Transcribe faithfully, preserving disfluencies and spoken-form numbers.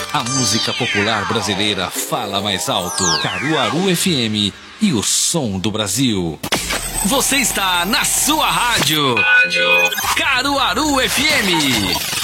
A música popular brasileira fala mais alto. Caruaru F M e o som do Brasil. Você está na sua rádio. Rádio Caruaru F M.